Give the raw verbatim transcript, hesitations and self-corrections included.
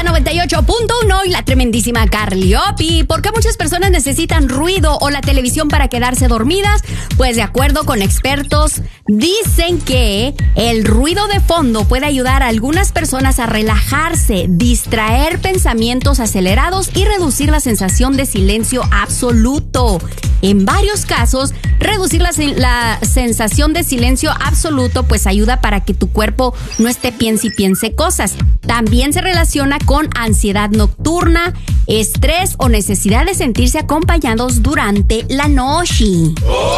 noventa y ocho punto uno y la tremendísima Carliopi. ¿Por qué muchas personas necesitan ruido o la televisión para quedarse dormidas? Pues de acuerdo con expertos, dicen que el ruido de fondo puede ayudar a algunas personas a relajarse, distraer pensamientos acelerados y reducir la sensación de silencio absoluto. En varios casos, reducir la, la sensación de silencio absoluto pues ayuda para que tu cuerpo no esté piense y piense cosas. También se relaciona con ansiedad nocturna, estrés o necesidad de sentirse acompañados durante la noche.